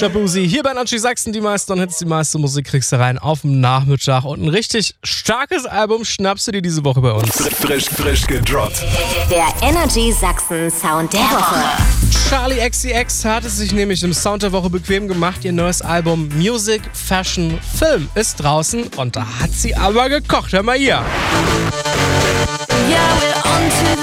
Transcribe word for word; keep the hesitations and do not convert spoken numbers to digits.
Shabuzi. Hier bei Energy Sachsen, die meisten Hits, die meiste Musik kriegst du rein auf dem Nachmittag. Und ein richtig starkes Album schnappst du dir diese Woche bei uns. Frisch, frisch gedroppt. Der Energy Sachsen Sound der Woche. Charli X C X hat es sich nämlich im Sound der Woche bequem gemacht. Ihr neues Album Music, Fashion, Film ist draußen und da hat sie aber gekocht. Hör mal hier. Yeah, we're on to the